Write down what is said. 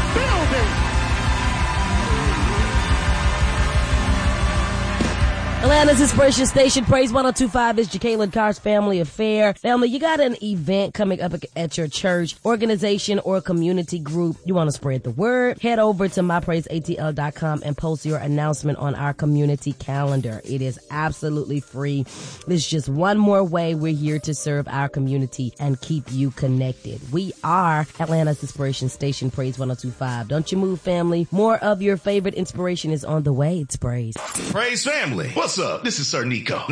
building. Atlanta's Inspiration Station, Praise 102.5 is Jacqueline Carr's family affair. Family, you got an event coming up at your church, organization, or community group. You want to spread the word? Head over to mypraiseatl.com and post your announcement on our community calendar. It is absolutely free. It's just one more way we're here to serve our community and keep you connected. We are Atlanta's Inspiration Station, Praise 102.5. Don't you move, family. More of your favorite inspiration is on the way. It's Praise. Praise family. What's up? This is Sir Nico.